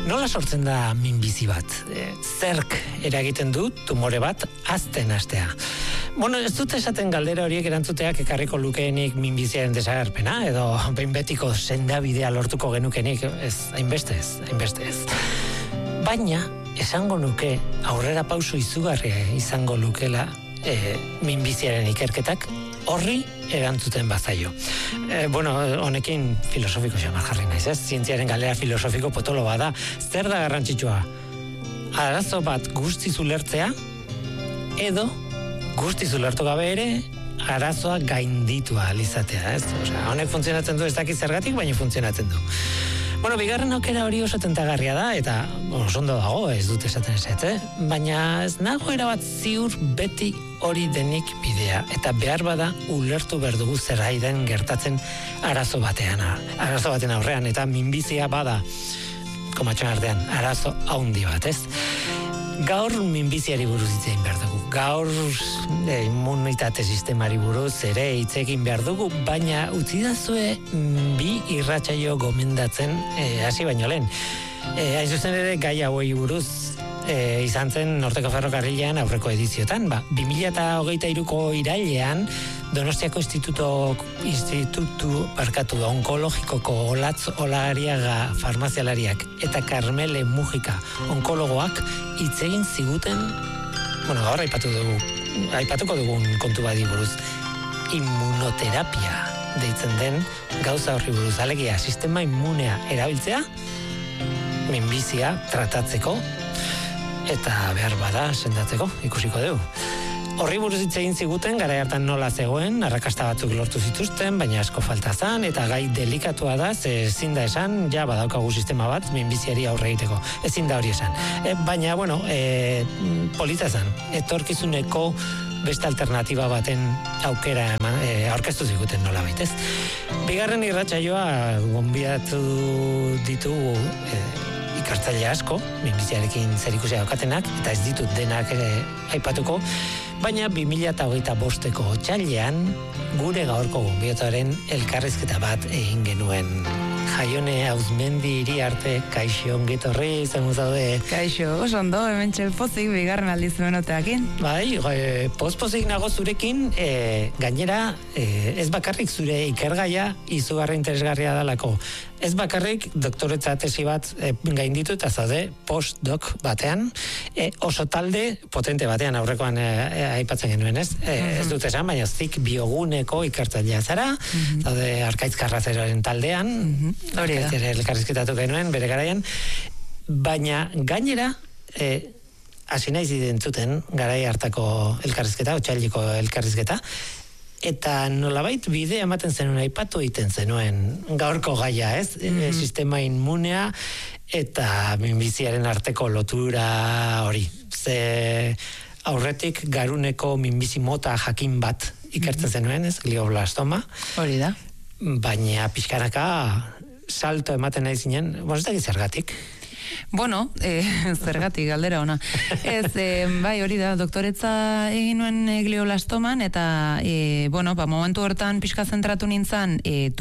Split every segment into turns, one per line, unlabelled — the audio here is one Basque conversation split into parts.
Nola sortzen da minbizi bat? Zerk eragiten du tumore bat hazten hastea? Bueno, ez dut esaten galdera horiek erantzuteak ekarriko lukeenik minbiziaren desagerpena, edo behin betiko sendabidea lortuko genukenik, hainbeste ez. Baina, esango nuke aurrera pauso izugarria izango lukela minbiziaren ikerketak horri erantzuten bazaio. Honekin filosofiko xamar jarri naiz, ez? Zientziaren galdera filosofiko potolo bada. Zer da garrantzitsua? Arazo bat guztiz ulertzea, edo guztiz ulertu gabe ere arazoa gainditua alizatea, ez? Honek funtzionatzen du, ez dakit zergatik, baina funtzionatzen du. Bigarren aukera hori oso tentagarria da, eta oso ondo dago, ez dut esaten ez, baina ez nago erabat ziur beti hori denik bidea, eta behar bada ulertu behar dugu zer den gertatzen arazo baten aurrean, eta minbizia bada, komatxon artean, arazo haundi bat, ez? Gaur minbiziari buruz hitz egin behar dugu. Gaur immunitate sistemari buruz ere hitz egin behar dugu, baina utzidazue bi irratsaio gomendatzen hasi baino lehen. Hain zuzen ere gai hauei buruz izan zen Norteko Ferrokarrilean aurreko ediziotan. 2023ko irailean Donostiako Institutu Onkologikoko Olatz Olariaga farmazialariak eta Carmele Mujika onkologoak hitz egin ziguten, gaur aipatuko dugun kontu badi buruz, immunoterapia deitzen den gauza horri buruz, alegia sistema immunea erabiltzea minbizia tratatzeko eta behar bada sendatzeko, ikusiko dugu. Horri buruz hitz egin ziguten, garai hartan nola zegoen, arrakasta batzuk lortu zituzten, baina asko falta zan, eta gai delikatua da, ezin da esan, ja badaukagu sistema bat, minbiziari aurre egiteko, ezin da hori esan. Baina, polita zan, etorkizuneko beste alternatiba baten aukera aurkeztu ziguten nola baitez. Bigarren irratsaioa gonbidatu ditugu ikertzaile asko, minbiziarekin zerikusia daukatenak, eta ez ditut denak aipatuko, baina 2025ko otsailean gure gaurko gonbidatuaren elkarrizketa bat egin genuen. Jaione Auzmendi Iriarte, kaixo, ongi etorri, zen zaude?
Kaixo, oso ondo, hemen txelpozik, bigarren aldiz benoteakin.
Pozpozik nago zurekin, gainera, ez bakarrik zure ikergaia izugarri interesgarria dalako. Ez bakarrik doktoretza tesi bat gainditu eta zaude postdoc batean, oso talde potente batean aurrekoan aipatzen genuen, ez? Ez dut esan, baina zik bioguneko ikertzailea zara, zaude Arkaitz Karrazeroaren taldean, Arkaitz elkarrizketatu genuen bere garaian, baina gainera hasi naiz entzuten garai hartako elkarrizketa, otsaileko elkarrizketa, eta nolabait bidea ematen zenuen, aipatu egiten zenuen gaurko gaia, ez? Sistema inmunea eta minbiziaren arteko lotura hori. Ze aurretik garuneko minbizi mota jakin bat ikertzen zenuen, ez? Glioblastoma.
Hori da.
Baina pixkanaka salto ematen nahi zinen, ez dakit zergatik.
Zergatik galdera ona. Ez, bai, hori da, doktoretza egin nuen glioblastoman, eta, momentu hortan pixka zentratu nintzen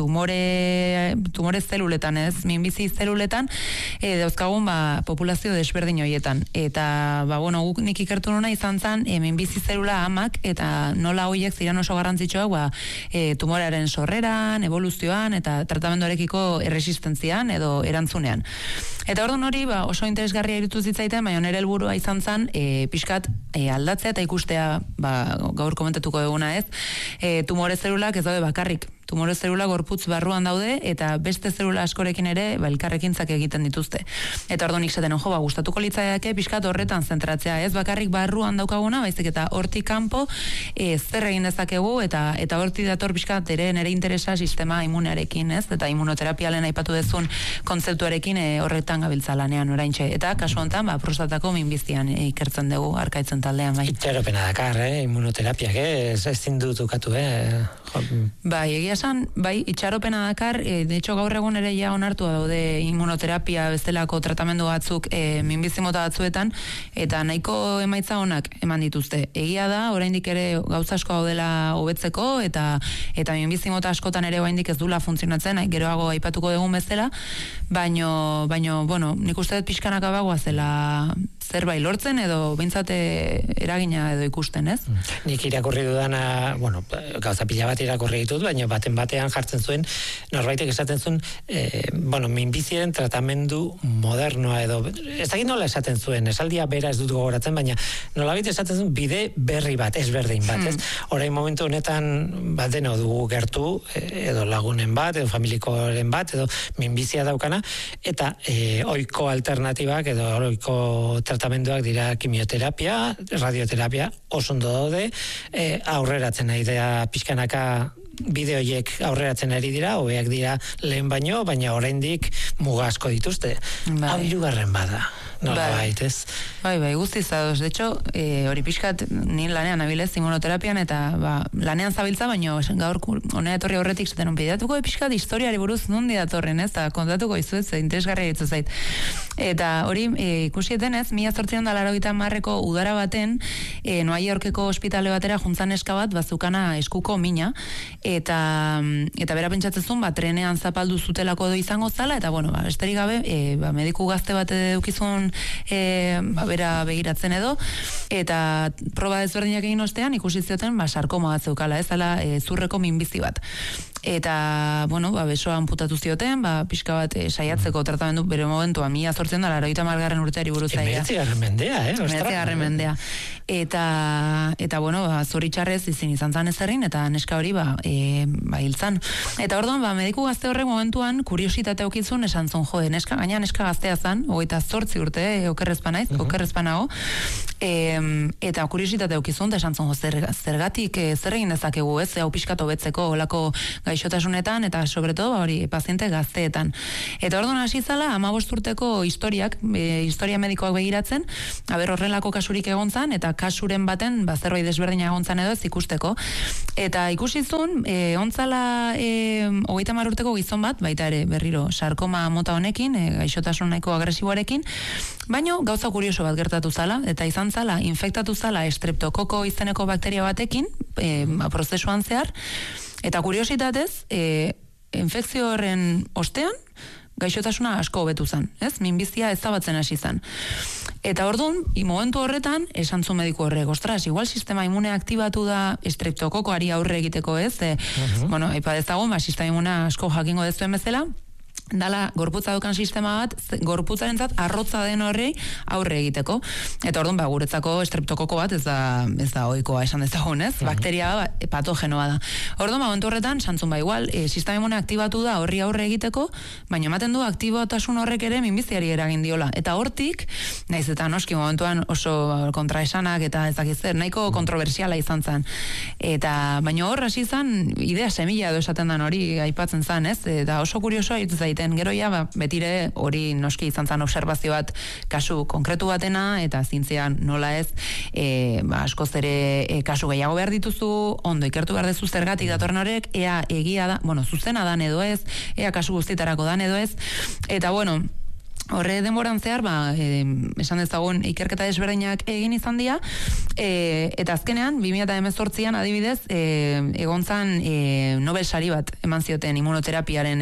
tumore zeluletan, ez, minbizi zeluletan, dauzkagun, populazio desberdin horietan. Eta, guk nik ikertu nuna izan zen, minbizi zelula amak, eta nola horiek ziren oso garrantzitsuak, tumorearen sorreran, evoluzioan, eta tratamendorekiko erresistentzian edo erantzunean. Eta orduan hori, oso interesgarria irutu zitzaiten, baina nire helburua izan zen pixkat aldatzea eta ikustea, gaur komentatuko duguna ez, tumore zelulak ez daude bakarrik. Tumore zelula gorputz barruan daude, eta beste zelula askorekin ere elkarrekintzak egiten dituzte. Eta orduan iksaten, gustatuko litzaiake pixkat horretan zentratzea, ez bakarrik barruan daukaguna, baizik eta hortik kanpo zer egin dezakegu, eta hortik dator pixkat nire interesa sistema immunearekin, ez? Eta immunoterapialen aipatu dezun kontzeptuarekin horretan gabiltza lanean oraintxe. Eta kasu honetan, prostatako minbizian ikertzen dugu Arkaitzen taldean, bai.
Itxaropena dakar, immunoterapiak, ezin dut ukatu,
Bai, egia esan, bai, itxaropena dakar, de hecho gaur egun ere ja onartu daude immunoterapia bestelako tratamendu batzuk minbizi mota batzuetan, eta nahiko emaitza onak eman dituzte. Egia da, oraindik ere gauza asko daudela hobetzeko, eta minbizi mota askotan ere oraindik ez dula funtzionatzen, geroago aipatuko dugun bezala, baino, bueno, nik uste dut pixkanaka bagoazela zerbait lortzen edo behintzate eragina edo ikusten, ez?
Nik irakurri dudana, bueno, gauza pila bat irakurri ditut, baina batean jartzen zuen, norbaitek esaten zuen, bueno, minbiziaren tratamendu modernoa edo, ez dakit nola esaten zuen, esaldia bera ez dut gogoratzen, baina nolabait esaten zuen bide berri bat, ez berdin bat, ez? Orain momentu honetan bat deno dugu gertu, edo lagunen bat, edo familikoren bat, edo minbizia daukana, eta ohiko alternatibak edo ohiko tratamenduak dira kimioterapia, radioterapia, oso ondo daude, aurreratzen nahi da pixkanaka bide horiek aurreratzen ari dira, hobeak dira lehen baina oraindik muga asko dituzte. Hau hirugarren bada. Ez?
Bai, guztiz ados. De hecho, hori pixkat ni lanean abilez immunoterapian eta lanean zabiltza, baina gaur honea etorri horretik zaten unpidatuko pixkat historiari buruz nundi datorren, ez? Eta kontatuko izuet, interesgarria ditzu zait. Eta hori ikusieten ez, 1880ko udara baten Nueva Yorkeko ospitale batera juntzan eska bat bazukana eskuko mina, eta bera pentsatzezun, trenean zapaldu zutelako do izango zala, eta bueno, besterik gabe, mediku gazte bat edukizun bera begiratzen edo, eta proba ezberdinak egin ostean ikusi zioten sarkoma bat zeukala, ez dela zurreko minbizi bat. Eta, bueno, besoa amputatu zioten, pixka bat saiatzeko tratamendu bere momentua, 1880 urteari buruz zaila.
19. mendea,
Ostras. mendea. Eta bueno, zoritxarrez izan zan ezerrin, eta neska hori hiltzan. Eta orduan, mediku gazte horrek momentuan kuriositate aukizun esan zon, neska gaztea zan, 28 urte, okerrezpanago, eta kuriositate aukizun, esan zon, zergatik zer egin dezakegu, ez, hau pixkatu betzeko, olako gaixotasunetan, eta sobretodo, hori, paziente gazteetan. Eta orduan hasi zala, 15 urteko historia medikoak begiratzen, horrelako kasurik egon zan, eta kasuren baten, zerbait desberdina egon zan edo ez ikusteko. Eta ikusizun, ontzala 30 urteko gizon bat, baita ere berriro sarkoma mota honekin, gaixotasun nahiko agresiboarekin, baino gauza kurioso bat gertatu zala, eta izan zala, infektatu zala estreptokoko izeneko bakteria batekin, prozesuan zehar, eta kuriositatez, infekzio horren ostean, gaixotasuna asko hobetu zen, ez? Minbizia ezabatzen hasi zen. Eta orduan, momentu horretan, esan zu mediku horrek, ostras, igual sistema imune aktibatu da estreptokokoari aurre egiteko, ez? Bueno, dezagun, sistema imune asko jakingo dezuen bezala, dala gorputza dukan sistema bat, gorputzarentzat arrotza den horrei aurre egiteko. Eta orduan, guretzako estreptokoko bat ez da ohikoa esan dezagun, ez? Bakteria patogenoa da. Orduan, momentu horretan, santzun igual, sistema imune aktibatu da horri aurre egiteko, baina ematen du aktibotasun horrek ere minbiziari eragin diola. Eta hortik, naiz eta noski momentuan oso kontraesanak eta ezakizer, nahiko kontroversiala izan zen. Eta, baina hor hasi izan, idea semilla edo esaten den hori aipatzen zen, ez? Eta oso kuriosoa irutzen geroia, betire hori noski izan zen observazio bat kasu konkretu batena, eta zintzean nola ez, askoz ere kasu gehiago behar dituzu, ondo ikertu behar dezu zergatik datorren horrek, ea egia da, bueno, zuzena dan edo ez, ea kasu guztietarako dan edo ez, eta bueno, horre denboran zehar, esan dezagun ikerketa desberdinak egin izan dira, eta azkenean, 2018an adibidez, egon zan Nobel sari bat eman zioten immunoterapiaren,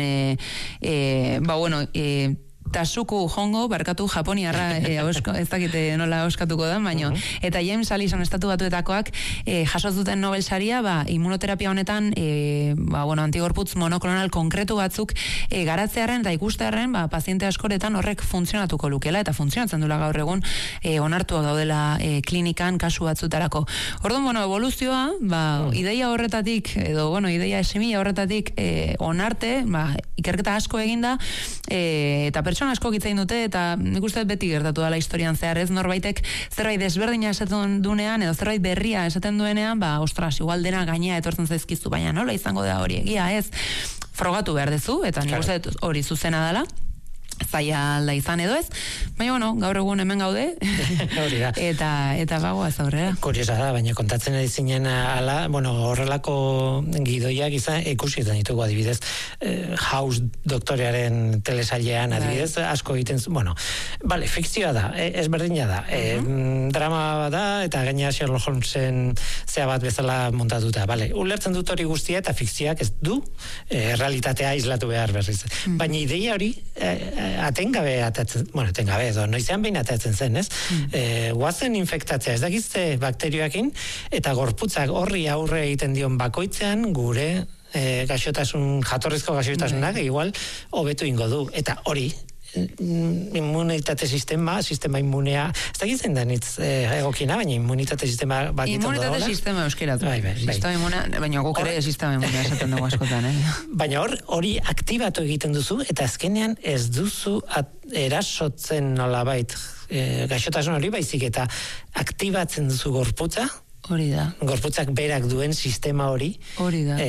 Tasuku Hongo, barkatu Japoniarra, ez dakite nola oskatuko da, baino, eta James Allison estatu batuetakoak jaso zuten Nobel saria, immunoterapia honetan, antigorputz monoklonal konkretu batzuk garatzearen eta ikustearen, paziente askoretan horrek funtzionatuko lukela, eta funtzionatzen dula gaur egun onartua daudela klinikan kasu batzutarako. Orduan, evoluzioa, ideia horretatik, edo, ideia esemilla horretatik onarte, ikerketa asko eginda, eta pertsona asko gitzain dute, eta nik uste beti gertatu dela historian zehar, ez norbaitek zerbait desberdina esaten duenean, edo zerbait berria esaten duenean, ostras, igual dena gainea etortzen zaizkizu, baina nola izango da hori egia, ez? Frogatu behar dezu, eta nik uste hori zuzena dela. zaila alda izan edo ez, baina bueno, gaur egun hemen gaude, eta bagoaz aurrera.
Kuriosa da, baina kontatzen ari zinen ala, bueno, horrelako gidoiak ikusi ditugu adibidez, House doktorearen telesailean adibidez, asko egiten, bueno, bale, fikzioa da, ezberdina da, drama da, eta gaina Sherlock Holmesen zea bat bezala montatuta, bale, ulertzen dut hori guztia, eta fikzioak ez du realitatea islatu behar berriz. Baina ideia hori atengabe atatzen, bueno, atengabe edo, noizean behin atatzen zen, ez? Guazen infektatzea, ez dakizte bakterioakin, eta gorputzak horri aurre egiten dion bakoitzean gure jatorrizko gaixotasunak igual hobetu ingo du. Eta hori, immunitate sistema immunea, ez da gizen da nitz egokina, baina immunitate sistema bat itondo dagoela.
Immunitate sistema euskerat. Sistema immunea, baina guk ere sistema immunea esaten dugu askotan,
Baina hori aktibatu egiten duzu, eta azkenean ez duzu erasotzen nolabait gaixotasun hori, baizik eta aktibatzen duzu gorputza,
hori da.
Gorputzak berak duen sistema hori.
Hori da.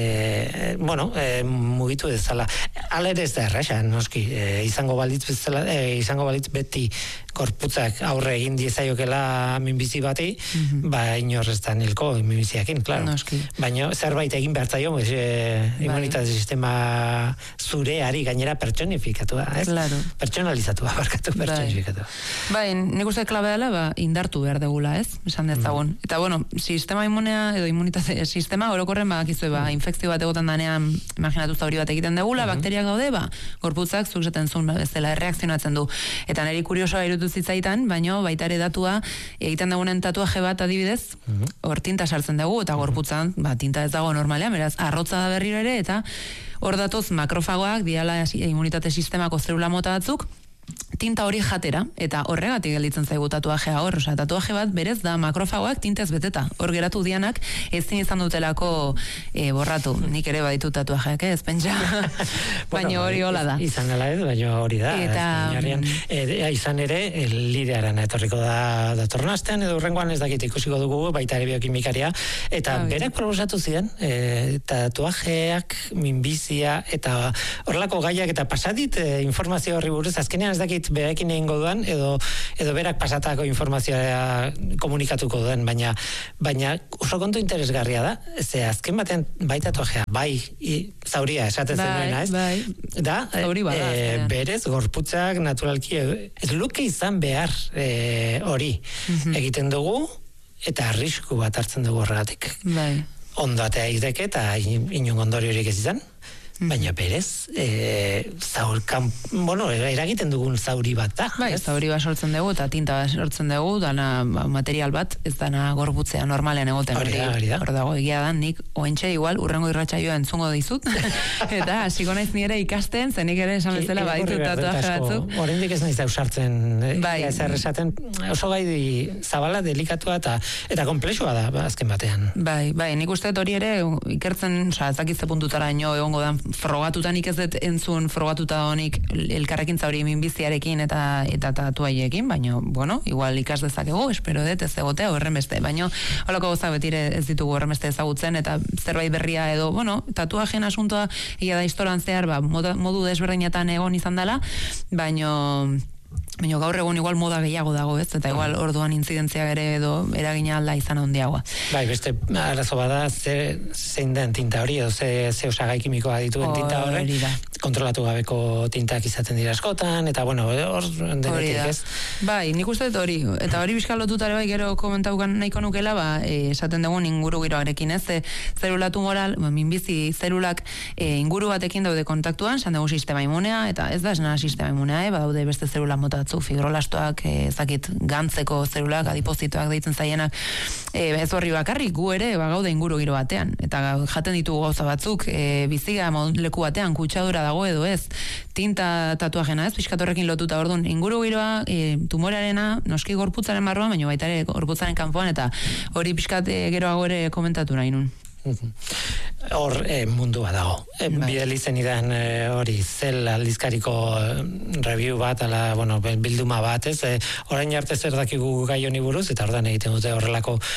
Mugitu dezala. Hala ere ez da erraxa, noski. Izango balitz beti gorputzak aurre egin diezaiokela minbizi bati, ba inor ez da nilko minbiziakin, klaro.
Noski.
Baina zerbait egin behar zaio, immunitate sistema zureari gainera pertsonifikatua, ez?
Claro.
Pertsonalizatua, pertsonifikatua.
Bai, nik uste klabe dela, indartu behar degula, ez? Esan dezagun. Eta bueno, sistema immunea edo immunitate sistema orokorren badakizue infekzio bat egoten danean, imaginatu zauri bat egiten degula, bakteriak daude, gorputzak zuk esaten zuen bezala erreakzionatzen du. Eta niri kuriosoa irutu zitzaitan, baino baita ere datua egiten dagoen tatuaje bat adibidez, hor tinta sartzen dugu eta gorputzan, tinta ez dago normalean, beraz arrotza da berriro ere eta hor datoz makrofagoak diala immunitate sistemako zelula mota batzuk tinta hori jatera, eta horregatik gelditzen zaigu tatuajea hor, tatuaje bat berez da makrofagoak tintez beteta, hor geratu dianak ezin izan dutelako borratu, nik ere baditu tatuajeak, ez pentsa, baina hori hola da.
Izan gala ez, baina hori da. Eta izan ere, lidearan etorriko da datorren astean, edo urrengoan ez dakit ikusiko dugu, baita ere biokimikaria, eta berak proposatu ziren, tatuajeak, minbizia, eta horrelako gaiak, eta pasadit informazio horri buruz, azkenean ez dakit berekin egingo duan, edo berak pasatako informazioa komunikatuko duen, baina oso kontu interesgarria da, ze azken batean bai tatuajea, bai zauria esaten zenuena, ez?
Bai,
da,
berez,
gorputzak naturalki, ez luke izan behar hori egiten dugu, eta arrisku bat hartzen dugu horregatik.
Bai.
Ondatea izteke, eta inun ondoriorik ez izan, baina berez, eragiten dugun zauri bat da.
Bai, zauri bat sortzen dugu, eta tinta bat sortzen dugu, dana material bat, ez dana gorputzea normalean egoten.
Hori da.
Hor dago, egia da, nik oentxe igual, urrengo irratsaioa entzungo dizut, eta hasiko naiz nire ikasten, zenik ere esan bezala baditu tatuaje batzuk.
Oraindik ez naiz da usartzen, ez erresaten, oso gai zabala, delikatua, eta komplexua da, azken batean.
Bai, nik uste hori ere, ikertzen, ez dakitze puntutara ino egongo dan frogatuta nik ez dut entzun frogatuta honik elkarrekin zauri minbiziarekin eta tatuaiekin, baina, bueno, igual ikas dezakegu, espero dut ez egotea horren beste, baina holako gozak betire ez ditugu horren beste ezagutzen, eta zerbait berria edo, bueno, tatuajen asuntoa ia da historian zehar, modu desberdinetan egon izan dela, baina gaur egun igual moda gehiago dago, ez? Eta igual orduan intzidentzia ere edo eragina alda izan handiagoa.
Bai, beste arazo bada zein den tinta hori, edo ze osagai kimikoa dituen tinta horrek, kontrolatu gabeko tintak izaten dira askotan, eta bueno, hor denetik ez.
Bai, nik uste dut hori, eta hori bizkal lotutare bai gero komentaukan nahiko nukela, esaten dugun inguru giroarekin, ez? Zelula tumoral, minbizi zelulak inguru batekin daude kontaktuan, esan dugu sistema immunea, eta ez da esna sistema immunea, badaude beste zelula mota batzuk, fibrolastoak, ezakit gantzeko zelulak, adipozitoak deitzen zaienak, ez horri bakarrik, gu ere gaude inguru giro batean, eta jaten ditugu gauza batzuk, biziga leku batean, kutsadura dago edo ez, tinta tatuajena ez, pixkatorrekin lotuta, orduan, inguru giroa, tumorearena, noski gorputzaren barruan, baina baita ere gorputzaren kanpoan, eta hori pixkat geroago ere komentatu nahi nun.
Hor mundua dago. Bideli zenidan hori zel aldizkariko review bat, bilduma bat, ez? Orain arte zer dakigu gai honi buruz, eta ordan egiten dute horrelako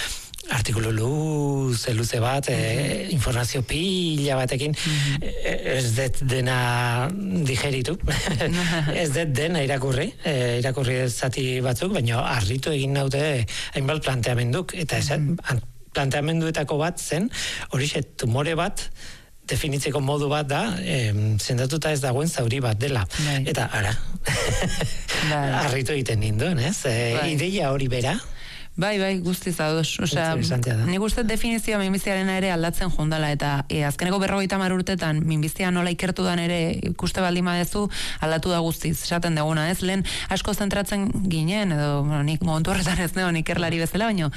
artikulu luze bat, informazio pila batekin, ez dut dena digeritu, ez dut dena irakurri zati batzuk, baina harritu egin naute hainbat planteamenduk, eta planteamenduetako bat zen, horixe tumore bat, definitzeko modu bat da, sendatuta ez dagoen zauri bat dela. Eta, ara, harritu egiten ninduen, ez? Ideia hori bera.
Bai, guztiz ados. Osea, nik uste definizioa minbiziarena ere aldatzen jondala, eta azkeneko 50 urtetan minbizia nola ikertu dan ere ikuste baldin badezu aldatu da guztiz, esaten deguna, ez? Lehen asko zentratzen ginen, edo nik momentu horretan ez neon ikerlari bezala, baino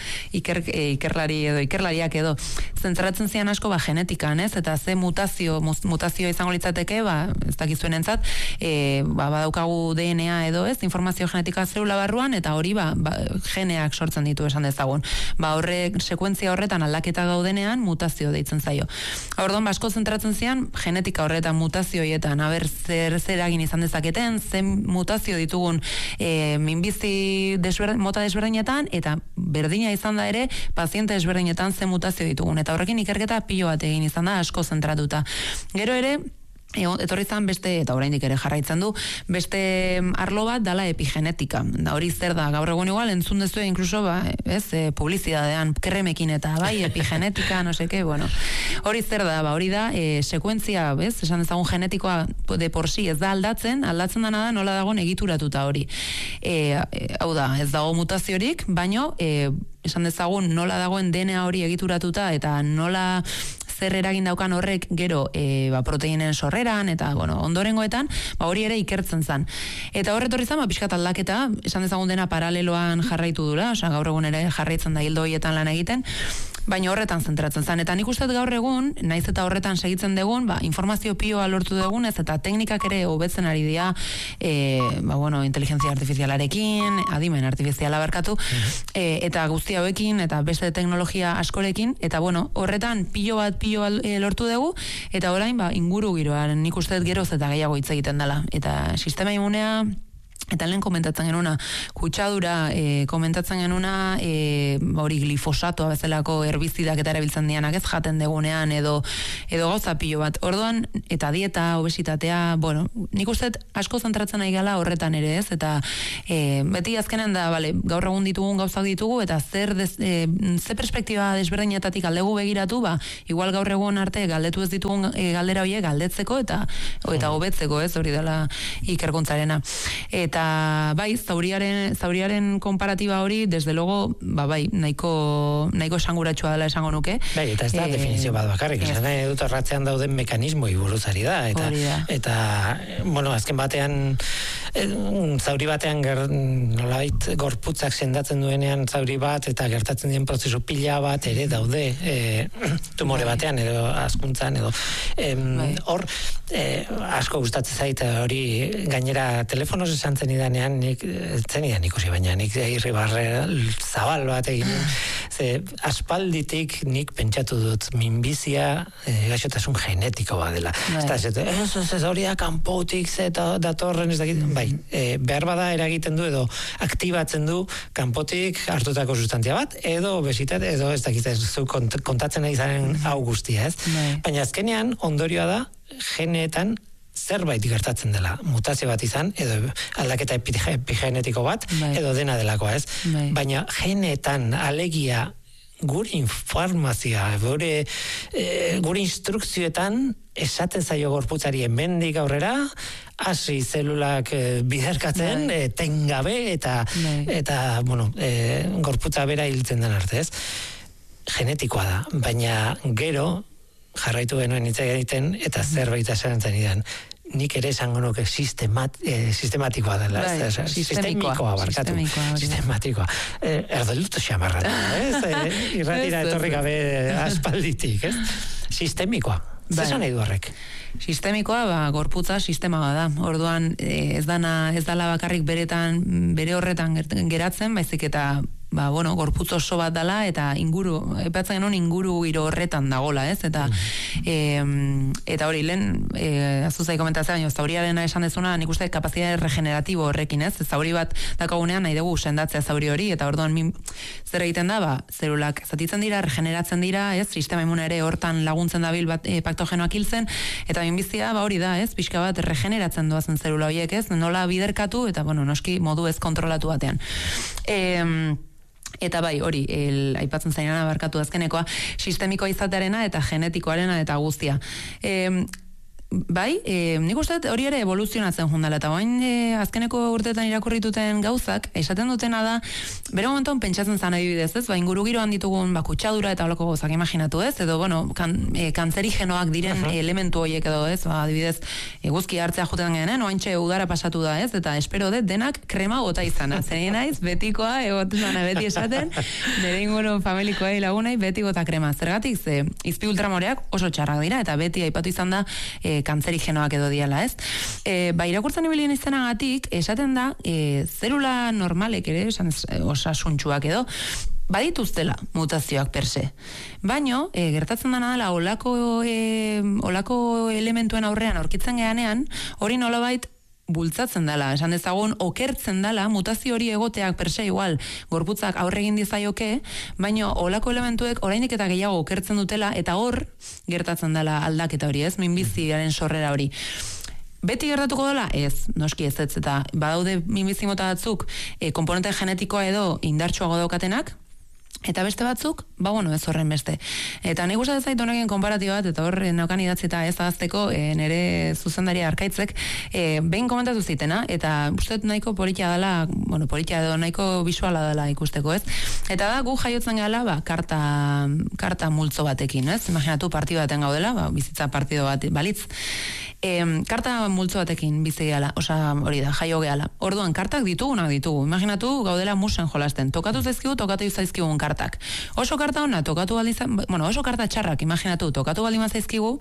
ikerlariak edo zentratzen zian asko genetikan, ez? Eta ze mutazio izango litzateke, ez dakizuen entzat, badaukagu DNA edo, ez? Informazio genetika zelula barruan, eta hori geneak sortzen ditu esan dezagun. Horrek sekuentzia horretan aldaketa gaudenean mutazio deitzen zaio. Orduan asko zentratzen zian genetika horretan mutazioietan, aber zer eragin izan dezaketen, zen mutazio ditugun minbizi mota desberdinetan, eta berdina izan da ere paziente desberdinetan zen mutazio ditugun, eta horrekin ikerketa pilo bat egin izan da asko zentratuta. Gero ere etorri zan beste, eta oraindik ere jarraitzen du, beste arlo bat dala epigenetika. Hori zer da, gaur egun igual, entzun dezu inkluso, publizidadean, kremekin eta epigenetika, no seke, hori zer da, hori da, sekuentzia, esan dezagun genetikoa de por si ez da aldatzen dana da nola dagoen egituratuta hori. Hau da, ez dago mutaziorik, baino, esan dezagun nola dagoen DNA hori egituratuta, eta nola zer eragin daukan horrek gero proteinen sorreran eta ondorengoetan hori ere ikertzen zan. Eta horretorri zan pixkat aldaketa, esan dezagun dena paraleloan jarraitu dura, gaur egun ere jarraitzen da hildo horietan lan egiten, baina horretan zentratzen zan. Eta nik uste gaur egun, naiz eta horretan segitzen dugun, informazio pioa lortu dugunez, eta teknikak ere hobetzen ari dira, inteligentzia artifizialarekin, adimen artifiziala barkatu, eta guzti hauekin, eta beste teknologia askorekin, eta horretan pilo bat lortu dugu, eta orain inguru giroan nik uste geroz eta gehiago hitz egiten dela. Eta sistema immunea, eta lehen komentatzen genuna, kutsadura komentatzen genuna, hori glifosatoa bezalako herbizidak eta erabiltzen dianak ez jaten degunean, edo gauza pilo bat. Orduan, eta dieta, obesitatea, nik uste asko zentratzen nahi gala horretan ere ez, eta beti azkenen da, gaur egun ditugun gauzak ditugu, eta ze perspektiba desberdinetatik aldegu begiratu, igual gaur egun arte galdetu ez ditugun galdera horiek galdetzeko, eta hobetzeko ez, hori dela ikerkuntzarena. Eta zauriaren konparatiba hori, desde logo, nahiko esanguratsua dela esango nuke.
Eta ez da definizio bat bakarrik, esan dut arratzean dauden mekanismoi buruzari da, eta azken batean, zauri batean nolabait gorputzak sendatzen duenean zauri bat, eta gertatzen dien prozesu pila bat ere daude tumore batean, edo askuntzan, edo hor, asko gustatzen zait hori gainera telefonoz esan zenidanean, nik zenidan ikusi, baina nik irribarre zabal bat egin, aspalditik nik pentsatu dut minbizia gaixotasun genetiko bat dela. Ez hori da kanpotik datorren ez dakit, behar bada eragiten du edo aktibatzen du kanpotik hartutako sustantzia bat, edo obesitat, edo ez dakit zu kontatzen nahi zaren hau guztia, ez? Baina azkenean ondorioa da geneetan zerbait gertatzen dela, mutazio bat izan, edo aldaketa epigenetiko bat, edo dena delakoa, ez? Baina geneetan alegia gure informazioa, gure instrukzioetan esaten zaio gorputzari hemendik aurrera, hasi zelulak biderkatzen, tengabe, eta gorputza bera hiltzen den arte, ez? Genetikoa da, baina gero jarraitu genuen hitz egiten, eta zerbait esaten idan, nik ere esango nuke sistematikoa dela, sistemikoa barkatu, sistematikoa. Erdelutu xamarra, irratira etorri gabe aspalditik, ez? Sistemikoa. Zesan nahi du horrek?
Sistemikoa, gorputza sistema da. Orduan, ez dala bakarrik bere horretan geratzen, baizik eta gorputz oso bat dala, eta aipatzen genuen inguru giro horretan dagola, ez? Eta hori, lehen, azuzai komentatzea, baina zauriarena esan dezuna, nik uste kapazitate regeneratibo horrekin, ez? Zauri bat dakagunean nahi dugu sendatzea zauri hori, eta orduan zer egiten da, zelulak zatitzen dira, regeneratzen dira, ez? Sistema imune ere hortan laguntzen dabil bat patogenoak hiltzen, eta minbizia, hori da, ez? Pixka bat regeneratzen doazen zelula horiek, ez? Nola biderkatu, eta noski modu ez kontrolatu batean. Eta bai, hori, aipatzen zainana barkatu azkenekoa, sistemikoa izatearena eta genetikoarena eta guztia. Bai, nik uste hori ere evoluzionatzen jundala, eta bain azkeneko urteetan irakurrituten gauzak, esaten dutena da, bere momentuan pentsatzen zan adibidez, ez? Inguru giroan ditugun kutsadura eta holako gauzak imaginatu, ez? Edo, kantzerigenoak diren elementu horiek edo, ez? Adibidez, guzki hartzea juten genen, oaintxe udara pasatu da, ez? Eta espero dut denak krema gota izana. Zer naiz, betikoa, egotzen beti esaten, nire inguru familikoa lagunai, beti gota krema. Zergatik, izpi ultramoreak oso txarrak dira, eta beti aipatu izan da, kantzerigenoak edo diala, ez? Irakurtzen ibilien izanagatik, esaten da, zelula normalek ere, osasuntxuak edo, badituztela mutazioak perse. Baino, gertatzen dena dela, olako elementuen aurrean aurkitzen geanean, hori nolabait bultzatzen dela, esan dezagun, okertzen dela, mutazio hori egoteak perse igual, gorputzak aurre egin dizaioke, baino olako elementuek oraindik eta gehiago okertzen dutela, eta hor gertatzen dela aldaketa hori, ez? Minbiziaren sorrera hori. Beti gertatuko dela? Ez, noski ez, eta badaude minbizi mota batzuk komponente genetikoa edo indartsuago daukatenak, eta beste batzuk, ez horren beste. Eta nahi gustatzen zait honekin konparatio bat, eta hor naukan idatzita ez ahazteko, nire zuzendaria Arkaitzek, behin komentatu zitena, eta uste nahiko politia dela, politia edo nahiko visuala dela ikusteko, ez? Eta da, gu jaiotzen gala, karta multzo batekin, ez? Imaginatu partido baten gaudela, bizitza partido bat balitz. Karta multzo batekin bizi gehala, hori da, jaio gehala. Orduan, kartak ditugunak ditugu. Imaginatu, gaudela musen jolasten. Tokatu zaizkigun kartak. Oso karta ona, oso karta txarrak, imaginatu, tokatu baldin zaizkigu,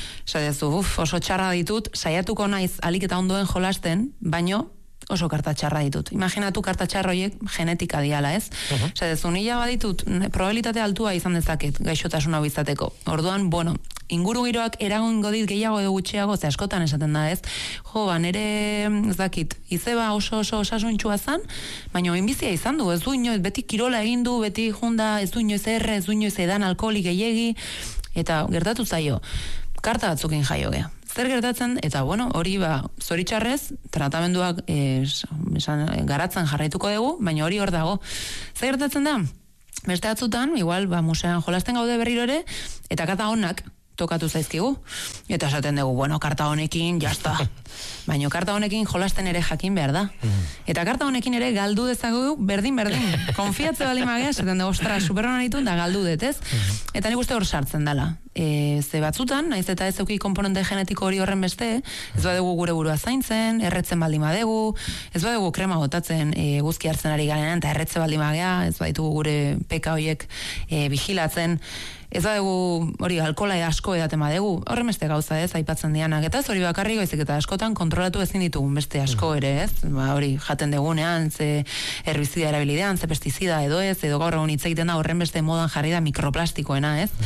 oso txarra ditut, saiatuko naiz alik eta ondoen jolasten, baino, oso karta txarra ditut. Imaginatu karta txarroiek genetika diala, ez? Nila baditut, probabilitate altua izan dezaket, gaixotasun hau izateko. Orduan, inguru giroak eragongo dit gehiago edo gutxiago, ze askotan esaten da, ez? Nere, ez dakit, izeba oso osasuntxua zan, baina inbizia izan du, ez du inoiz, beti kirola egin du, beti junda, ez du inoiz erre, ez du inoiz edan alkoholik gehiegi, eta gertatu zaio, karta batzukin jaio gea. Zer gertatzen, eta hori zoritxarrez, tratamenduak garatzen jarraituko dugu, baina hori hor dago. Zer gertatzen da? Beste batzutan, igual, musean jolasten gaude berriro ere, eta karta honak tokatu zaizkigu. Eta esaten dugu, karta honekin, jazta. Baina karta honekin jolasten ere jakin behar da. Eta karta honekin ere galdu dezagu berdin. Konfiatze bali magea, esaten dugu, superrona ditu, da galdu detez. Eta nik uste hor sartzen dela. Ze batzutan, naiz eta ez euki komponente genetiko hori horren beste, ez badugu gure burua zaintzen, erretzen baldin badegu, ez badugu krema botatzen guzki hartzen ari garenan, eta erretze baldin magea, ez baditugu gure peka horiek vigilatzen, ez badugu hori alkola asko edaten badegu, horren beste gauza ez, aipatzen dianak, eta ez hori bakarrik baizik eta askotan kontrolatu ezin ditugun beste asko ere ez, hori jaten degunean, ze herbizida erabilidean, ze pestizida edo ez, edo gaur egun hitz egiten da horren beste modan jarri da mikroplastikoena ez,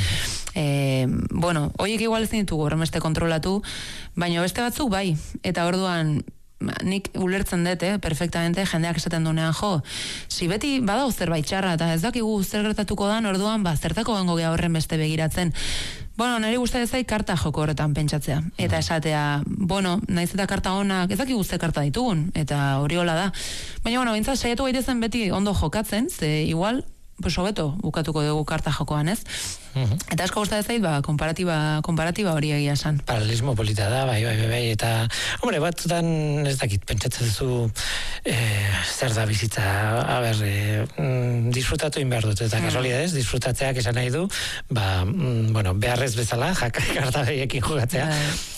horiek igual ezin ditugu horren beste kontrolatu, baina beste batzuk bai, eta orduan nik ulertzen dut, perfectamente, jendeak esaten dunean, si beti badau zerbait txarra, eta ez dakigu zer gertatuko dan, orduan, zertako gango gea horren beste begiratzen. Nire gustatzen zait karta joko horretan pentsatzea. Eta esatea, naiz eta karta honak, ez dakigu zer karta ditugun, eta hori hola da. Baina, bintzat, saiatu gaitezen beti ondo jokatzen, ze igual, hobeto bukatuko dugu karta jokoan, ez? Eta asko gustatzen zait, konparatiba hori egia esan.
Paralelismo polita da, bai, eta, batzutan ez dakit, pentsatzen zu zer da bizitza, disfrutatu inbehar dut, eta kasualidadez, disfrutatzeak esan nahi du, beharrez bezala, karta behiekin jokatzea.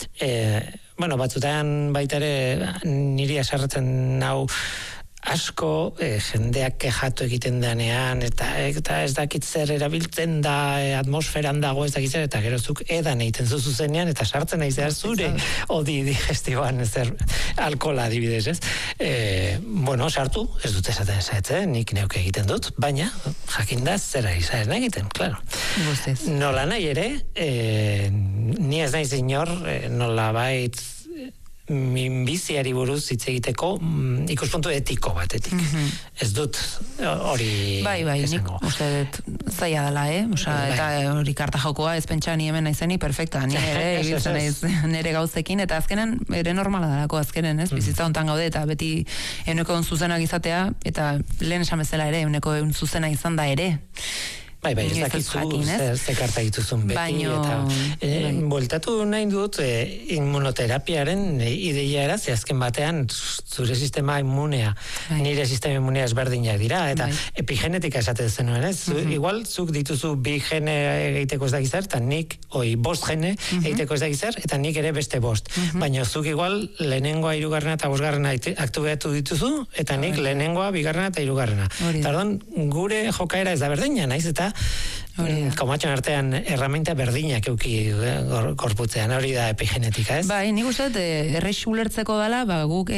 Batzutan baita ere, niri asarretzen nau, asko jendeak kexatu egiten denean eta ez dakit zer erabiltzen da atmosferan dago ez dakit zer eta gerozuk edan egiten zuzenean eta sartzen nahi zehar zure odi digestiboan zer alkola adibidez ez bueno, sartu, ez dut esaten nik neuke egiten dut, baina jakinda zera izaren egiten, claro. Nola nahi ere, ni ez naiz inor, nola bait minbiziari buruz hitz egiteko ikuspuntu etiko batetik. Ez dut hori
esango. Nik uste dut zaila dela, eta hori karta jokoa ez pentsa ni hemen naizeni perfecta, ni ere ibiltzen naiz nire gauzekin, eta azkenen ere normala dalako azkenen, ez? Bizitza hontan gaude, eta beti euneko zuzenak izatea, eta lehen esan bezala ere, euneko zuzena izan da ere.
Bai, ez dakizu ze karta dituzun beti, eta bueltatu nahi dut immunoterapiaren ideia ze azken batean zure sistema immunea, nire sistema immunea ezberdinak dira, eta epigenetika esaten zenuen, ez? Igual, zuk dituzu 2 gene egiteko ez dakizer, eta nik, 5 gene egiteko ez dakizer, eta nik ere beste 5. Baina zuk igual, lehenengoa, 3. eta 5. aktubatu dituzu, eta nik lehenengoa, 2. eta 3. Eta orduan, gure jokaera ez da berdina, naiz, eta komatxon artean erramenta berdinak euki gorputzean, hori da epigenetika, ez?
Bai, nik uste, erreix ulertzeko dela, guk,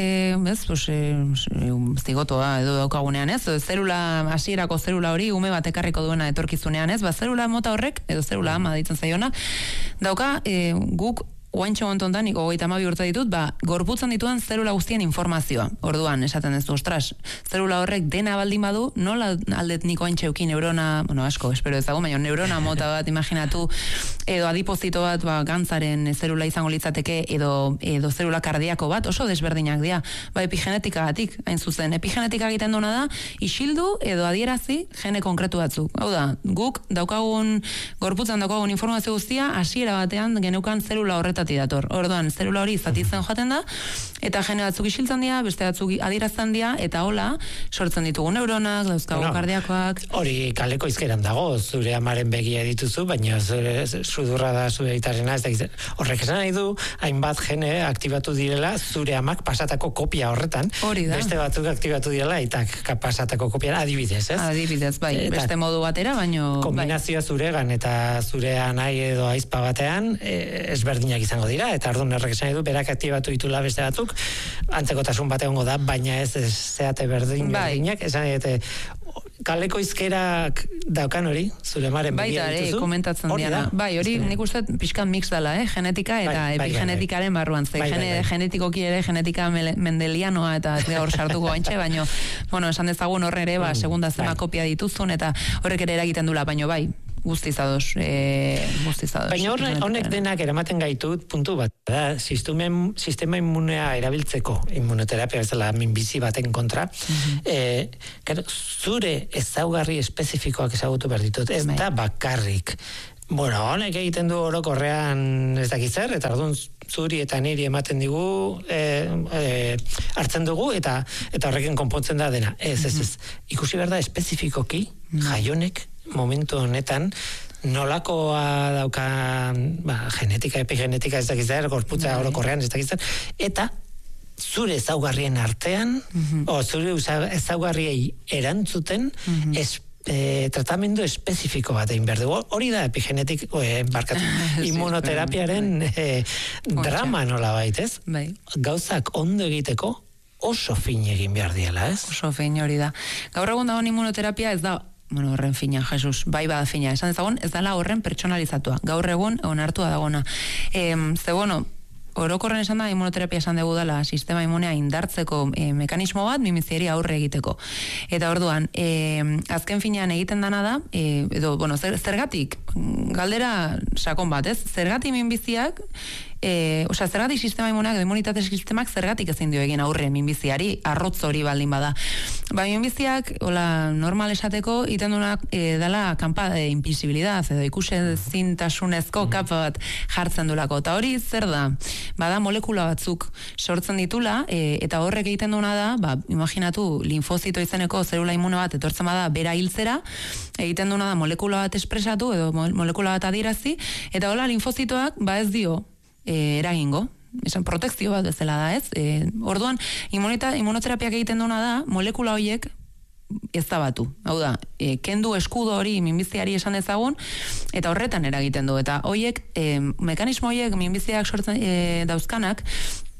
zigotoa edo daukagunean, ez? Hasierako zelula hori, ume bat ekarriko duena etorkizunean, ez? Zelula mota horrek, edo zelula ama ditzen zaiona, dauka, guk oaintxo ontontan, 32 urte ditut, gorputzan dituen zelula guztien informazioa. Orduan, esaten ez du, ostras, zelula horrek dena baldin badu, nola aldet nik oaintxe euki neurona, asko, espero ezagun, baina neurona mota bat, imaginatu, edo adipozito bat, gantzaren zelula izango litzateke, edo zelula kardiako bat, oso desberdinak dira. Epigenetika batik, hain zuzen. Epigenetika egiten duena da, isildu edo adierazi gene konkretu batzuk. Hau da, guk gorputzan daukagun informazio guztia, hasiera batean geneukan zelula horretatik dator. Orduan, zelula hori zatitzen joaten da, eta gene batzuk isiltzen dira, beste batzuk adierazten dira, eta hola, sortzen ditugu neuronak, dauzkagu kardiakoak.
Hori kaleko izkeran dago, zure amaren begia dituzu, baina sudurra da zure aitarena, horrek esan nahi du, hainbat gene aktibatu direla, zure amak pasatako kopia horretan, beste batzuk aktibatu direla, eta pasatako kopia, adibidez, ez?
Adibidez, bai, beste modu batera, baina...
Kombinazioa zuregan eta zure anai edo aizpa batean, ezberdinak izango dira, eta orduan errek esan edu, berak aktibatu ditula beste batzuk, antzekotasun bate hongo da, baina ez zeate berdinak, esan edete, kaleko izkerak daukan hori, zure maren begia dituzu.
Baita, komentatzen diana. Bai, hori nik uste pixkan mix dela, genetika eta epigenetikaren barruan, genetikoki ere genetika mendelianoa eta ez hor sartuko baintxe, baina, esan dezagun horre ere, segunda zema kopia dituzun, eta horrek ere eragiten dula, baina bai, guztizados.
Baina honek denak eramaten gaitut puntu bat, da, sistema immunea erabiltzeko, immunoterapia bezala minbizi baten kontra, zure ezaugarri espezifikoak ezagutu behar ditut, ez da bakarrik. Honek egiten du orokorrean ez dakitzer, eta orduan zuri eta niri ematen digu, hartzen dugu, eta horrekin konpontzen da dena. Ez. Ikusi behar da espezifikoki, jaionek, momentu honetan, nolakoa dauka genetika, epigenetika ez dakitzer, gorputza orokorrean ez dakitzer, eta zure ezaugarrien artean, zure ezaugarriei erantzuten, tratamendu espezifiko bat egin behar dugu. Hori da epigenetik, immunoterapiaren drama nola baitez. Gauzak ondo egiteko oso fin egin behar diela, ez?
Oso fin hori da. Gaur egun dagoen immunoterapia ez da horren fina, Jesus, bai bada fina. Esan dezagun, ez dela horren pertsonalizatua. Gaur egun, onartua dagona. Orokorren esan da, immunoterapia esan dugu dela, sistema immunea indartzeko mekanismo bat, minbiziari aurre egiteko. Eta orduan, azken finean egiten dana da, zergatik, galdera sakon bat, ez? Zergatik minbiziak, zergatik sistema immuneak, immunitate sistemak zergatik ezin dio egin aurre minbiziari, arrotz hori baldin bada. Minbiziak, normal esateko, iten duenak dela kanpa de invisibilidad, edo ikusezintasunezko kapa bat jartzen dulako. Eta hori zer da? Bada molekula batzuk sortzen ditula, eta horrek egiten duena da, imaginatu, linfozito izeneko zelula imune bat etortzen bada bera hiltzera, egiten duena da molekula bat espresatu, edo molekula bat adirazi, eta hola linfozitoak ez dio eragingo, esan protekzio bat bezala da, ez? Orduan, immunoterapiak egiten duena da, molekula horiek ez da batu. Hau da, kendu eskudo hori minbiziari esan dezagun, eta horretan eragiten du. Eta horiek, mekanismo horiek minbiziak sortzen dauzkanak,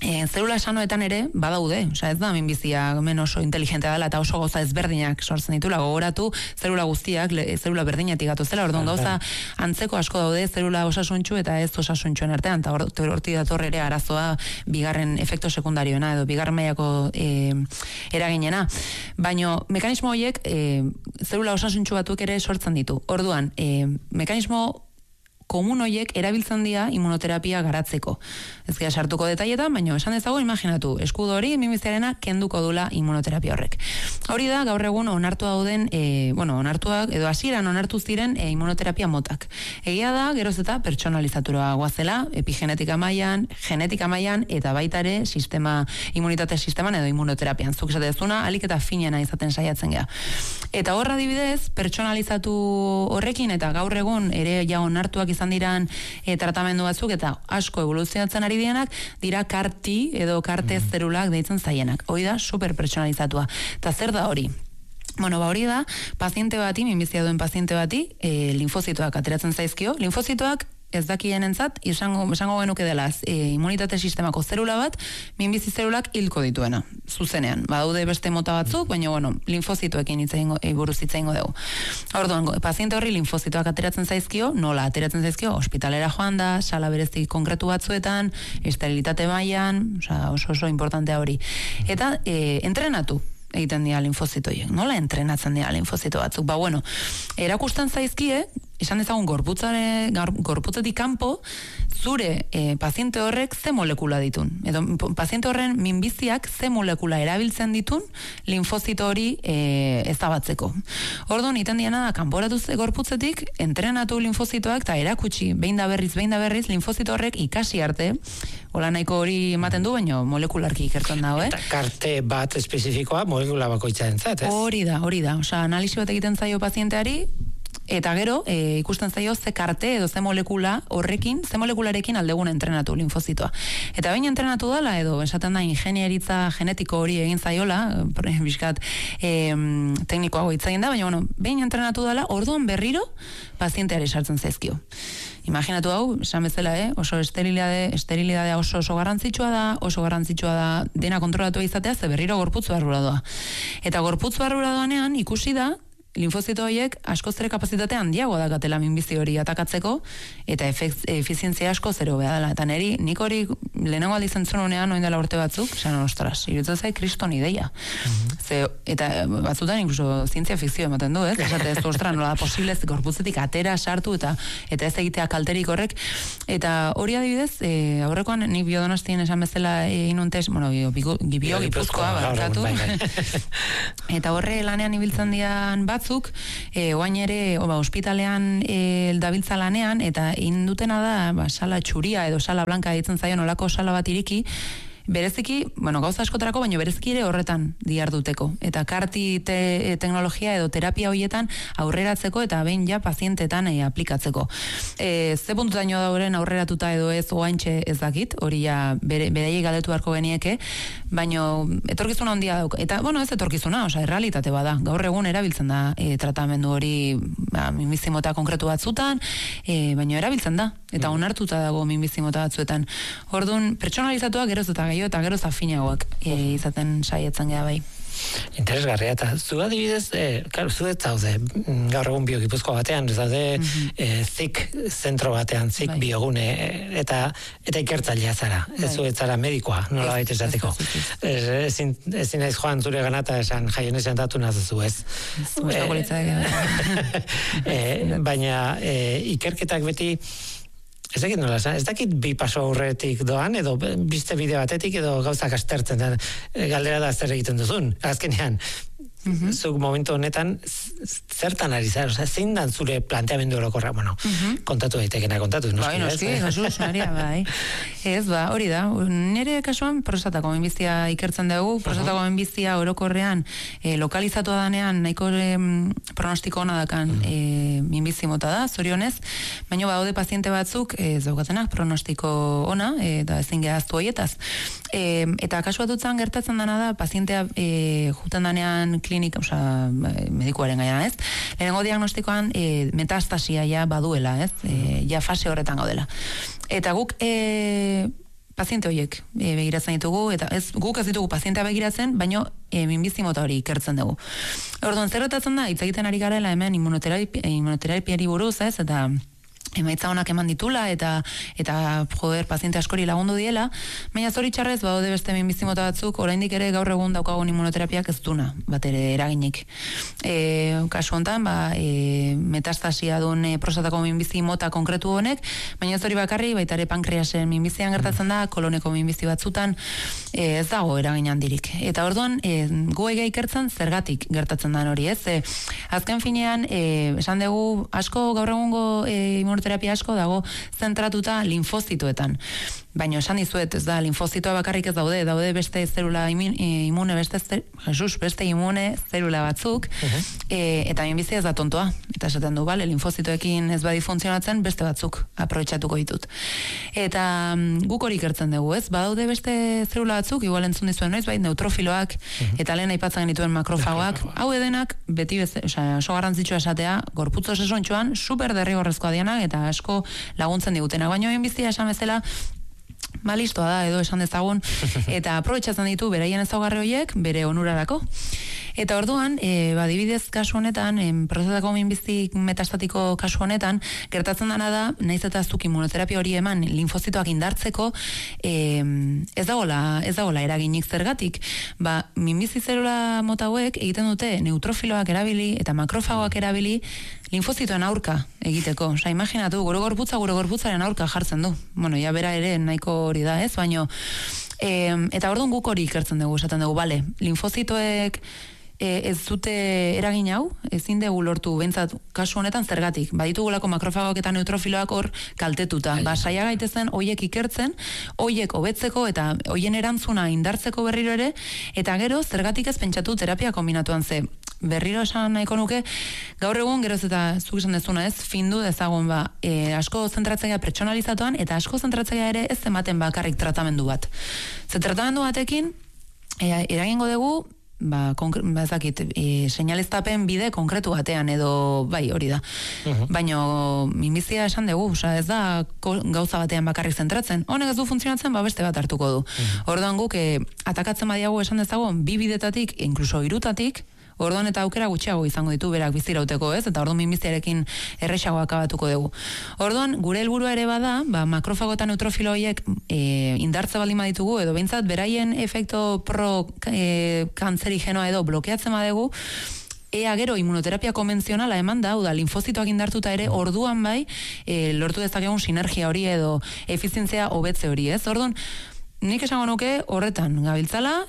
zelula sanoetan ere badaude, ez da minbizia hemen oso inteligentea dela eta oso gauza ezberdinak sortzen ditula, gogoratu zelula guztiak, zelula berdinetik gatozela, orduan gauza antzeko asko daude zelula osasuntsu eta ez osasuntsuen artean, eta hortik dator ere arazoa bigarren efekto sekundarioena edo bigarren mailako eraginena. Baino mekanismo horiek zelula osasuntsu batzuk ere sortzen ditu. Orduan, mekanismo komun horiek erabiltzen dira immunoterapia garatzeko. Ez gara sartuko detailetan, baina esan dezago, imaginatu, eskudo hori minbiziarena kenduko dula immunoterapia horrek. Hori da, gaur egun onartu dauden, onartuak, edo hasieran onartu ziren immunoterapia motak. Egia da, geroz eta pertsonalizatura guazela, epigenetika mailan, genetika mailan, eta baita ere immunitate sisteman edo immunoterapian. Zuk esatezuna, alik eta finena izaten saiatzen gea. Eta horra adibidez, pertsonalizatu horrekin, eta gaur egun ere ja onartuak izan diran tratamendu batzuk eta asko evoluzionatzen ari direnak dira CAR-T edo CAR-T zelulak deitzen zaienak. Hori da super pertsonalizatua. Eta zer da hori? Hori da, paziente bati, minbizia duen paziente bati, linfozitoak ateratzen zaizkio. Linfozitoak ez dakienentzat izango genuke dela immunitate sistemako zelula bat, minbizi zelulak hilko dituena, zuzenean. Badaude beste mota batzuk, baina linfozitoekin buruz hitz egingo dugu. Orduan, paziente horri linfozitoak ateratzen zaizkio, nola ateratzen zaizkio, ospitalera joan da, sala berezi konkretu batzuetan, esterilitate mailan, oso importantea hori. Eta entrenatu egiten dira linfozitoiek. Nola entrenatzen dira linfozito batzuk? Erakusten zaizkie, esan dezagun gorputzetik kanpo, zure paziente horrek ze molekula ditun. Edo paziente horren minbiziak ze molekula erabiltzen ditun linfozito hori ezabatzeko. Orduan, iten diana da, kanporatu gorputzetik, entrenatu linfozitoak eta erakutsi, behin da berriz, linfozito horrek ikasi arte, hola nahiko hori ematen du, baina molekularki ikertzen dago,
Eta karte bat espezifikoa molekula bakoitza entzat, ez?
Hori da. Analisi bat egiten zaio pazienteari, eta gero, ikusten zaio ze karte edo ze molekula horrekin, ze molekularekin aldegun entrenatu linfozitoa. Eta behin entrenatu dela, edo esaten da ingenieritza genetiko hori egin zaiola, bizkat teknikoago hitz egin da, baina behin entrenatu dela, orduan berriro pazienteari sartzen zaizkio. Imaginatu hau, esan bezala, oso esterilidadea oso garrantzitsua da dena kontrolatu izatea, ze berriro gorputz barrura doa. Eta gorputz barrura doanean ikusi da, linfozito horiek askoz ere kapazitate handiagoa dakatela minbizi hori atakatzeko, eta efizientzia asko zero beha dela. Eta nik hori lehenengo aldiz entzun honean, oin dela urte batzuk, esan ostras, irutzen zai kriston ideia. Eta batzutan inkluso zientzia fikzio ematen du, esate ez ostras, nola da posible gorputzetik atera, sartu, eta ez egitea kalterik horrek. Eta hori adibidez, aurrekoan nik Biodonostien esan bezala inuntes, Gipuzkoa, barkatu. Eta horre lanean ibiltzen dian batzuk, oain ere ospitalean dabiltza lanean, eta indutena da sala txuria edo sala blanka ditzen zaion olako sala bat iriki, bereziki, gauza askotarako, baina bereziki ere horretan diarduteko. Eta CAR-T teknologia edo terapia horietan aurreratzeko eta behin ja pazientetan aplikatzeko. Ze puntutaino dauren aurreratuta edo ez oaintxe ez dakit, hori ja beraiek galdetu beharko genieke, baina etorkizuna handia dauk. Eta, ez etorkizuna, errealitate bada. Gaur egun erabiltzen da tratamendu hori minbizimota konkretu batzutan, baina erabiltzen da. Eta onartuta dago minbizimota batzuetan. Orduan, pertsonalizatuak geroz eta gehiago eta geroz afinagoak izaten saietzen geha bai.
Interesgarria, eta zu adibidez, zu ez zaude, gaur egun Biogipuzkoa batean, ez zaude zik zentro batean, zik biogune, eta ikertzailea zara, ez zu ez zara medikoa, nola baita esateko. Ezin naiz joan zure ganata esan jaionezen datu nazuzu, ez? Baina ikerketak beti, ez dakit bi paso aurretik doan, edo biste bide batetik, edo gauzak astertzen, galdera da zer egiten duzun, azkenean. Zuk momentu honetan zertan ari zara, zein dan zure planteamendu orokorra, kontatu daitekena kontatu,
noski, Jesus, Maria, bai. Ez, hori da, nire kasuan prostatako minbizia ikertzen dugu, prostatako minbizia orokorrean lokalizatua danean, nahiko pronostiko ona dakan minbizi mota da, zorionez, baina badaude paziente batzuk ez daukatenak pronostiko ona, eta ezin gehaztu horietaz. Eta kasu batutzen gertatzen dana da, pazientea juten danean klinika, medikuaren gaian, ez? Lehenengo diagnostikoan metastasia ja baduela, ez? Ja fase horretan gaudela. Eta guk paziente horiek begiratzen ditugu, eta guk ez ditugu pazientea begiratzen, baino minbizi mota hori ikertzen dugu. Orduan, zer gertatzen da, hitz egiten ari garela hemen immunoterapiari buruz, ez, eta emaitza honak eman ditula eta joder, paziente askori lagundu diela, baina zoritxarrez badaude beste minbizi mota batzuk, oraindik ere gaur egun daukagun immunoterapiak ez duna, bat ere eraginik. Kasu hontan, metastasia duen prostatako minbizi mota konkretu honek, baina ez hori bakarri, baita ere pankreasen minbizian gertatzen da, koloneko minbizi batzutan, ez dago eragin handirik. Eta orduan, gu ega ikertzen zergatik gertatzen den hori, ez? Azken finean, esan dugu, asko gaur egungo terapia asko dago zentratuta linfozitoetan. Baina esan dizuet, ez da, linfozitoa bakarrik ez daude beste zelula imune, beste imune zelula batzuk, eta minbizia ez da tontoa. Eta esaten du, bale, linfozitoekin ez badi funtzionatzen, beste batzuk aprobetxatuko ditut. Eta guk hori ikertzen dugu, ez? Badaude beste zelula batzuk, igual entzun dizuen noiz, bai, neutrofiloak, eta lehen aipatzen genituen makrofagoak, hau edenak, beti oso garrantzitsua esatea, gorputz osasontxoan super derrigorrezkoa dianak, eta asko laguntzen digutenak, baina minbizia esan bezala, listoa da, edo esan dezagun, eta aprobetxatzen ditu beraien ezaugarri horiek bere onurarako. Eta orduan, adibidez kasu honetan, prostatako minbizi metastatiko kasu honetan, gertatzen dena da, naiz eta zuk immunoterapia hori eman linfozitoak indartzeko, ez dagola eraginik zergatik. Minbizi zelula mota hauek egiten dute neutrofiloak erabili eta makrofagoak erabili linfozitoen aurka egiteko. Osa, imaginatu, gure gorputzaren aurka jartzen du. Bueno, ja bera ere nahiko hori da, ez? Baino, eta orduan guk hori ikertzen dugu, esaten dugu, bale, linfozitoek ez dute eragin hau, ezin dugu lortu, bentsat, kasu honetan zergatik. Baditugulako makrofagoak eta neutrofiloak hor kaltetuta. Saia gaitezen, hoiek ikertzen, hoiek hobetzeko eta hoien erantzuna indartzeko berriro ere, eta gero zergatik ez pentsatu terapia kombinatuan ze. Berriro esan nahiko nuke, gaur egun geroz eta zuk esan dezuna ez, findu dezagun asko zentratzea pertsonalizatuan eta asko zentratzea ere ez ematen bakarrik tratamendu bat. Ze tratamendu batekin, eragingo dugu, ezakit, seinaleztapen bide konkretu batean edo, bai, hori da. Baina minbizia esan dugu, ez da gauza batean bakarrik zentratzen. Honek ez du funtzionatzen, beste bat hartuko du. Orduan guk, atakatzen badiago esan dezagun, 2 bidetatik, inkluso 3tatik, orduan eta aukera gutxiago izango ditu berak bizirauteko, ez? Eta orduan minbiziarekin erresago akabatuko dugu. Orduan, gure helburua ere bada, makrofago eta neutrofilo horiek indartze baldin baditugu, edo behintzat beraien efekto kantzerigenoa edo blokeatzen badugu, ea gero immunoterapia konbentzionala eman da, linfozitoak indartuta ere orduan bai, lortu dezakegun sinergia hori edo efizientzia hobetze hori, ez? Orduan, nik esango nuke horretan gabiltzala,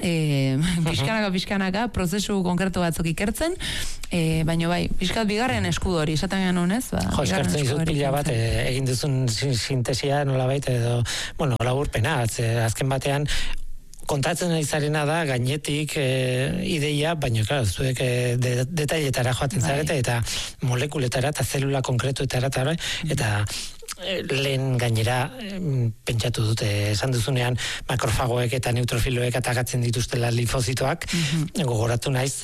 pixkanaka, prozesu konkretu batzuk ikertzen, baina bai, pixkat bigarren eskudu hori, esaten genuen ez?
Eskertzen izut pila bat, egin duzun sintesia nolabait edo, laburpena, azken batean, kontatzen aizarena da, gainetik ideia, baina, klar, zuek detailetara joaten zarete, eta molekuletara, eta zelula konkretuetara, eta lehen gainera pentsatu dute esan duzunean makrofagoek eta neutrofiloek atakatzen dituztela linfozitoak, gogoratu naiz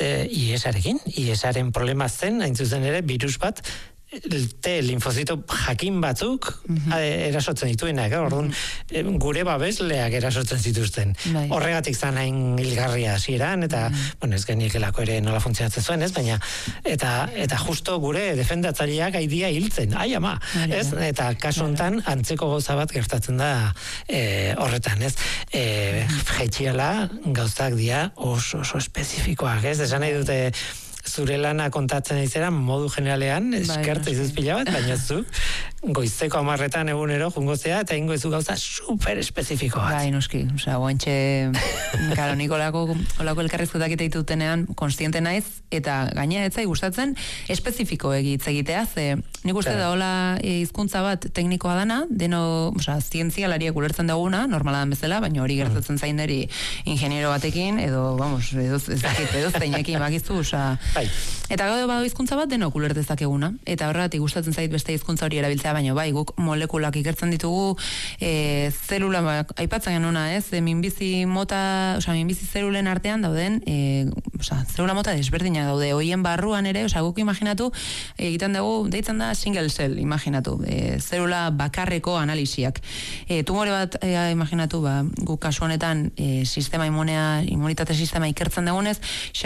IESaren problema zen, hain zuzen ere, virus bat linfozito jakin batzuk erasotzen dituenak, orduan gure babesleak erasotzen zituzten. Horregatik zan hain hilgarria hasieran eta, ez geniekelako ere nola funtzionatzen zuen, ez? Baina, eta justo gure defendatzaileak aidia hiltzen, ama, ez? Eta kasu hontan antzeko gauza bat gertatzen da horretan, ez? Jaitxiala gauzak dira oso espezifikoak, ez? Esan nahi dute zure lana kontatzen izera modu generalean, eskertu izuz pila bat, baina zu goizeko 10:00 egunero jungozea eta ingo izu gauza super espezifiko bat.
Bai, noski, guantxe karo, nik olako elkarrizketak iteitutenean konstiente naiz, eta gaina etzai gustatzen espezifiko egitea, ze nik uste da hola hizkuntza bat teknikoa dana, deno, zientzialariak ulertzen duguna, normala dan bezala, baina hori gertatzen zainderi ingeniero batekin, edo, edo zeinekin bakizu, eta gaude badu hizkuntza bat denok ulertezak eguna, eta horregatik gustatzen zait beste hizkuntza hori erabiltzea. erabiltzea, baino bai, guk molekulak ikertzen ditugu, zelula, aipatzen genuna, ez? Minbizi zelulen artean dauden, zelula mota desberdinak daude, hoien barruan ere, guk imaginatu, egiten dugu, deitzen da single cell, imaginatu, zelula bakarreko analisiak. Tumore bat, imaginatu, guk kasu honetan, immunitate sistema ikertzen dugunez,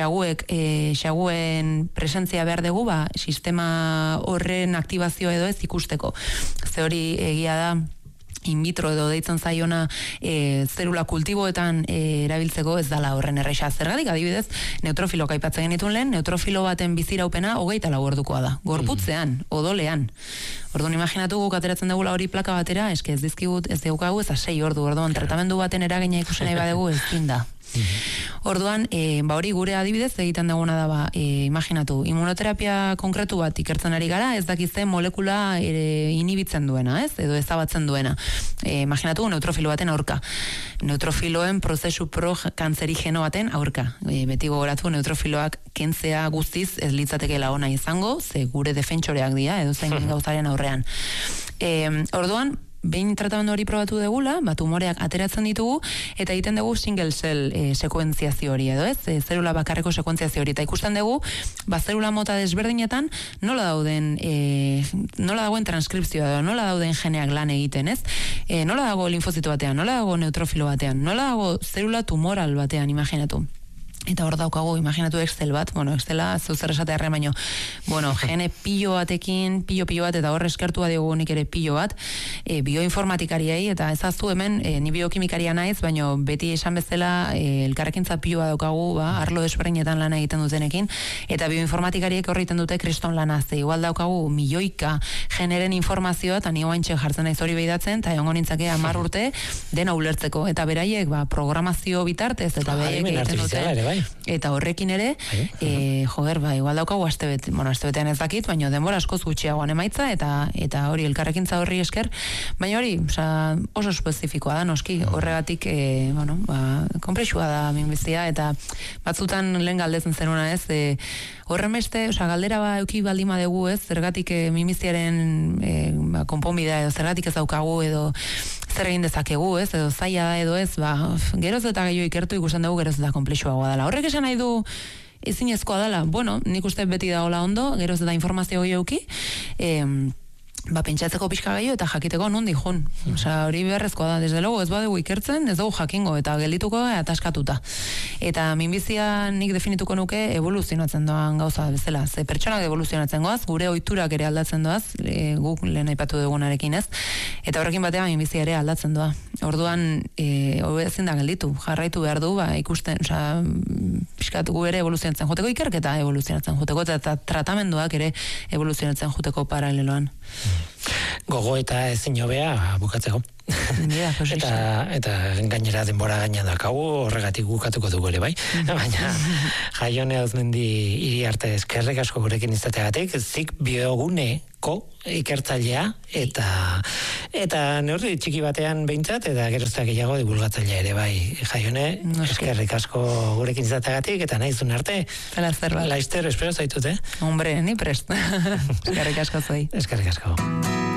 xaguen presentzia behar dugu, sistema horren aktibazioa edo ez ikusteko. Ze hori egia da, in vitro edo deitzen zaiona zelula kultiboetan erabiltzeko ez dala horren erresa. Zergatik, adibidez, neutrofilok aipatzen genitun lehen, neutrofilo baten biziraupena 24 ordukoa da. Gorputzean, odolean. Orduan, imaginatu guk ateratzen dugula hori plaka batera, eske ez dizkigut, ez deukagu, ez 6 ordu. Orduan, tratamendu baten eragina ikusen nahi badugu ezin da. Orduan, hori gure adibidez egiten duguna da, imaginatu, immunoterapia konkretu bat ikertzen ari gara, ez dakizte molekula inibitzen duena, ez? Edo ezabatzen duena. Imaginatu, neutrofilo baten aurka. Neutrofiloen prozesu pro-kantzerigeno baten aurka. Beti gogoratu, neutrofiloak kentzea guztiz ez litzatekeela ona izango, ze gure defentsoreak dira, edo zein gauzaren aurrean. Orduan, behin tratamendu hori probatu degula, tumoreak ateratzen ditugu, eta egiten dugu single cell sekuentziazio hori edo ez, zelula bakarreko sekuentziazio hori, eta ikusten dugu, zelula mota desberdinetan, nola dagoen transkripzioa, nola dauden geneak lan egiten, ez? Nola dago linfozito batean, nola dago neutrofilo batean, nola dago zelula tumoral batean, imaginatu. Eta hor daukagu, imaginatu Excel bat, Excela zeuzer esatearren baino, gene pilo batekin, pilo bat, eta hor eskertua diogu nik ere pilo bat, bioinformatikariei, eta ezaztu hemen, ni biokimikaria naiz, baino beti esan bezala, elkarrekintza piloa daukagu, arlo desberdinetan lana egiten dutenekin, eta bioinformatikariek horreiten dute kriston lana, ze igual daukagu milioika generen informazioa, eta ni oaintxe jartzen naiz hori behidatzen, eta egongo nintzake 10 urte dena ulertzeko, eta beraiek programazio bitartez, eta beraiek egiten dute. Eta horrekin ere, igual daukagu astebetean ez dakit, baina denbora askoz gutxiagoan emaitza, eta hori elkarrekintza horri esker, baina hori oso espezifikoa da, noski, horregatik, konplexua da minbizia, eta batzutan lehen galdetzen zenuna ez, horren beste, galdera euki baldima dugu ez, zergatik minbiziaren konponbidea edo zergatik ez daukagu edo zer egin dezakegu ez, edo zaila da edo ez, geroz eta gehiago ikertu ikusten dugu geroz eta konplexuagoa dela. Horrek esan nahi du ezinezkoa dela, nik uste beti dagoela ondo, geroz eta informazio gehiago pentsatzeko pixka gehiago eta jakiteko nundi jun. Hori beharrezkoa da, desde logo ez badugu ikertzen, ez dugu jakingo eta geldituko ataskatuta. Eta minbizia nik definituko nuke evoluzionatzen doan gauza bezala. Ze pertsonak evoluzionatzen goaz, gure ohiturak ere aldatzen doaz, guk lehen aipatu dugunarekin ez. Eta horrekin batean minbizia ere aldatzen doa. Orduan, ezin da gelditu, jarraitu behar du, ikusten, pixkat gu ere evoluzionatzen joteko, ikerketa evoluzionatzen joteko, eta tratamenduak ere evoluzionatzen joteko paraleloan.
Gogo eta ezin hobea bukatzeko. Eta gainera denbora gainean daukagu, horregatik bukatuko dugu ere bai. Baina Jaione Auzmendi Iriarte eskerrik asko gurekin izateagatik, zik bioguneko ikertzailea eta neurri txiki batean behintzat eta geroztak gehiago divulgatzailea ere bai. Jaione, eskerrik asko gurekin izateagatik eta nahi zuen arte. Laizter, espero zaitut,
Hombre, ni prest. Eskerrik asko zoi.
Eskerrik asko.